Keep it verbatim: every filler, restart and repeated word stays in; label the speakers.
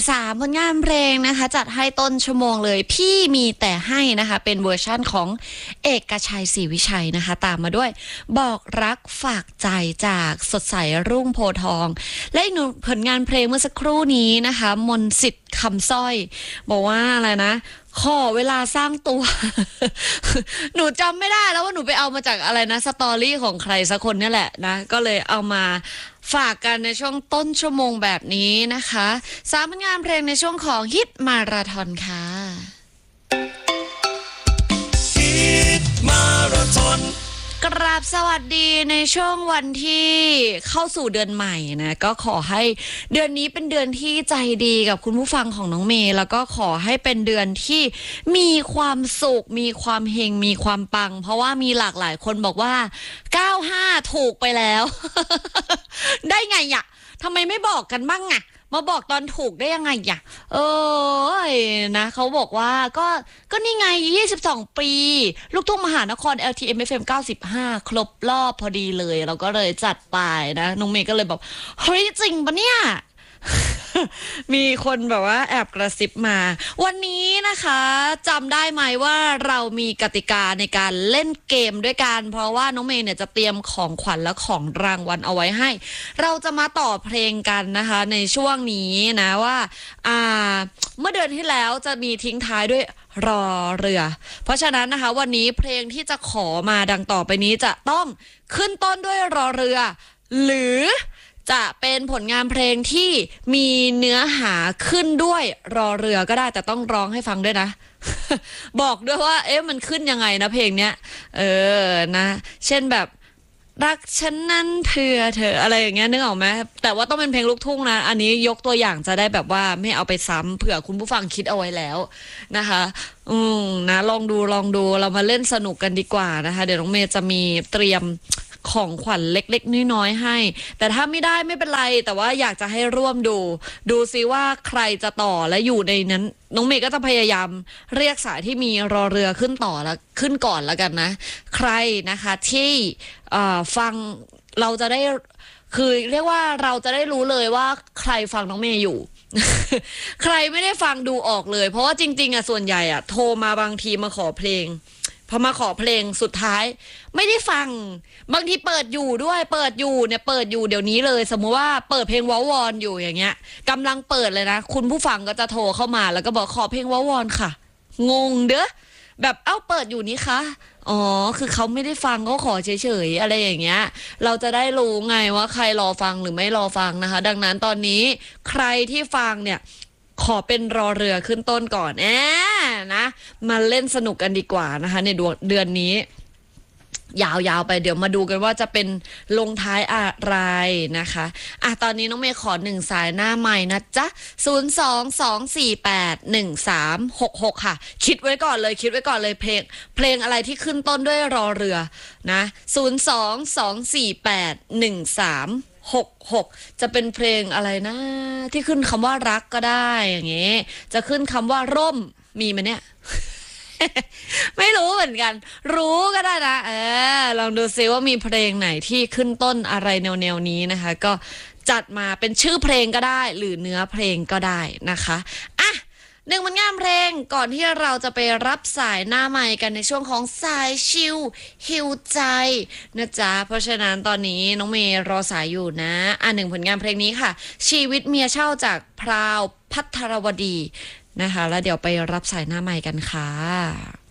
Speaker 1: สามผลงานเพลงนะคะจัดให้ต้นชั่วโมงเลยพี่มีแต่ให้นะคะเป็นเวอร์ชั่นของเอกชัยศรีวิชัยนะคะตามมาด้วยบอกรักฝากใจจากสดใสรุ่งโพธิ์ทองและอีกหนึ่งผลงานเพลงเมื่อสักครู่นี้นะคะมนต์สิทธิ์คำสร้อยบอกว่าอะไรนะขอเวลาสร้างตัว หนูจำไม่ได้แล้วว่าหนูไปเอามาจากอะไรนะสตอรี่ของใครสักคนนี่แหละนะก็เลยเอามาฝากกันในช่วงต้นชั่วโมงแบบนี้นะคะสามผลงานเพลงในช่วงของฮิตมาราธอนค่ะ
Speaker 2: ฮิตมาราธอน
Speaker 1: กราบสวัสดีในช่วงวันที่เข้าสู่เดือนใหม่นะก็ขอให้เดือนนี้เป็นเดือนที่ใจดีกับคุณผู้ฟังของน้องเมย์แล้วก็ขอให้เป็นเดือนที่มีความสุขมีความเฮงมีความปังเพราะว่ามีหลากหลายคนบอกว่าเก้าสิบห้าถูกไปแล้ว ได้ไงอ่ะทำไมไม่บอกกันบ้างอ่ะมาบอกตอนถูกได้ยังไงอ่ะเออนะเขาบอกว่าก็ก็นี่ไงยี่สิบสองปีลูกทุ่งมหานคร แอล ที เอ็ม เอฟ เอ็ม เก้าสิบห้าครบรอบพอดีเลยเราก็เลยจัดไปนะน้องเมย์ก็เลยบอกเฮ้ยจริงปะเนี่ย มีคนแบบว่าแอบกระซิบมาวันนี้นะคะจำได้ไหมว่าเรามีกติกาในการเล่นเกมด้วยกันเพราะว่าน้องเมย์เนี่ยจะเตรียมของขวัญและของรางวัลเอาไว้ให้เราจะมาต่อเพลงกันนะคะในช่วงนี้นะว่าอ่าเมื่อเดือนที่แล้วจะมีทิ้งท้ายด้วยรอเรือเพราะฉะนั้นนะคะวันนี้เพลงที่จะขอมาดังต่อไปนี้จะต้องขึ้นต้นด้วยรอเรือหรือจะเป็นผลงานเพลงที่มีเนื้อหาขึ้นด้วยรอเรือก็ได้แต่ต้องร้องให้ฟังด้วยนะ บอกด้วยว่าเอ๊ะมันขึ้นยังไงนะเพลงเนี้ยเออนะเช่นแบบรักฉันนั้นเพื่อเธออะไรอย่างเงี้ยนึกออกไหมแต่ว่าต้องเป็นเพลงลูกทุ่งนะอันนี้ยกตัวอย่างจะได้แบบว่าไม่เอาไปซ้ำเผื่อคุณผู้ฟังคิดเอาไว้แล้วนะคะอืมนะลองดูลองดูเรามาเล่นสนุกกันดีกว่านะคะเดี๋ยวน้องเมย์จะมีเตรียมของขวัญเล็กๆน้อยๆให้แต่ถ้าไม่ได้ไม่เป็นไรแต่ว่าอยากจะให้ร่วมดูดูซิว่าใครจะต่อและอยู่ในนั้นน้องเมย์ก็จะพยายามเรียกสายที่มีรอเรือขึ้นต่อแล้วขึ้นก่อนแล้วกันนะใครนะคะที่ฟังเราจะได้คือเรียกว่าเราจะได้รู้เลยว่าใครฟังน้องเมย์อยู่ ใครไม่ได้ฟังดูออกเลยเพราะว่าจริงๆอ่ะส่วนใหญ่อ่ะโทรมาบางทีมาขอเพลงพอมาขอเพลงสุดท้ายไม่ได้ฟังบางทีเปิดอยู่ด้วยเปิดอยู่เนี่ยเปิดอยู่เดี๋ยวนี้เลยสมมติว่าเปิดเพลงวอวอนอยู่อย่างเงี้ยกำลังเปิดเลยนะคุณผู้ฟังก็จะโทรเข้ามาแล้วก็บอกขอเพลงวอวอนค่ะงงเด้อแบบเอ้าเปิดอยู่นี่คะอ๋อคือเขาไม่ได้ฟังเขาขอเฉยๆอะไรอย่างเงี้ยเราจะได้รู้ไงว่าใครรอฟังหรือไม่รอฟังนะคะดังนั้นตอนนี้ใครที่ฟังเนี่ยขอเป็นรอเรือขึ้นต้นก่อนแอะนะมาเล่นสนุกกันดีกว่านะคะในเดือนนี้ยาวๆไปเดี๋ยวมาดูกันว่าจะเป็นลงท้ายอะไรนะคะอ่ะตอนนี้น้องเมย์ขอหนึ่งสายหน้าใหม่นะจ๊ะศูนย์ สอง สอง สี่ แปด หนึ่ง สาม หก หกค่ะคิดไว้ก่อนเลยคิดไว้ก่อนเลยเพลงเพลงอะไรที่ขึ้นต้นด้วยรอเรือนะศูนย์ สอง สอง สี่ แปด หนึ่ง สาม หก หกจะเป็นเพลงอะไรนะที่ขึ้นคำว่ารักก็ได้อย่างเงี้ยจะขึ้นคำว่าร่มมีไหมเนี่ย ไม่รู้เหมือนกันรู้ก็ได้นะเออลองดูซิว่ามีเพลงไหนที่ขึ้นต้นอะไรแนวๆนี้นะคะก็จัดมาเป็นชื่อเพลงก็ได้หรือเนื้อเพลงก็ได้นะคะอ่ะหนึ่งผลงานเพลงก่อนที่เราจะไปรับสายหน้าใหม่กันในช่วงของสายชิลฮิวใจนะจ๊ะเพราะฉะนั้นตอนนี้น้องเมย์รอสายอยู่นะอ่ะหนึ่งผลงานเพลงนี้ค่ะชีวิตเมียเช่าจากพราวภัทรวดีนะคะแล้วเดี๋ยวไปรับสายหน้าใหม่กันค่ะ